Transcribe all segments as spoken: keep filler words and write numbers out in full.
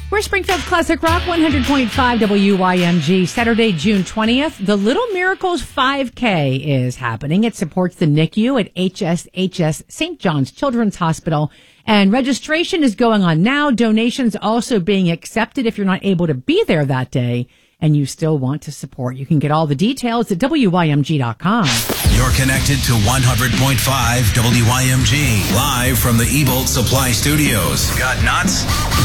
We're Springfield's Classic Rock, one hundred point five W Y M G. Saturday, June twentieth, the Little Miracles five K is happening. It supports the N I C U at H S H S Saint John's Children's Hospital. And registration is going on now. Donations also being accepted if you're not able to be there that day and you still want to support. You can get all the details at W Y M G dot com. You're connected to one hundred point five W Y M G, live from the Ebolt Supply Studios. Got nuts?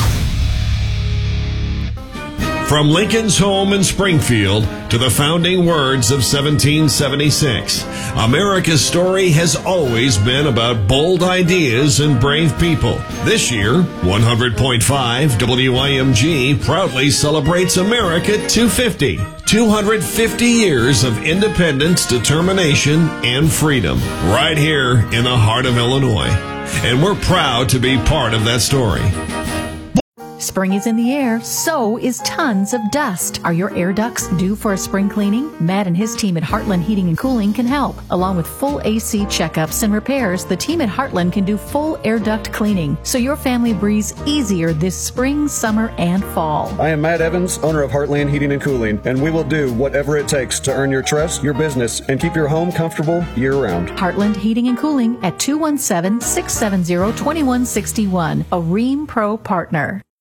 From Lincoln's home in Springfield to the founding words of seventeen seventy-six, America's story has always been about bold ideas and brave people. This year, one hundred point five W I M G proudly celebrates America two fifty. two hundred fifty years of independence, determination, and freedom, right here in the heart of Illinois. And we're proud to be part of that story. Spring is in the air, so is tons of dust. Are your air ducts due for a spring cleaning? Matt and his team at Heartland Heating and Cooling can help. Along with full A C checkups and repairs, the team at Heartland can do full air duct cleaning, so your family breathes easier this spring, summer, and fall. I am Matt Evans, owner of Heartland Heating and Cooling, and we will do whatever it takes to earn your trust, your business, and keep your home comfortable year-round. Heartland Heating and Cooling at two one seven, six seven zero, two one six one, a Ream Pro partner.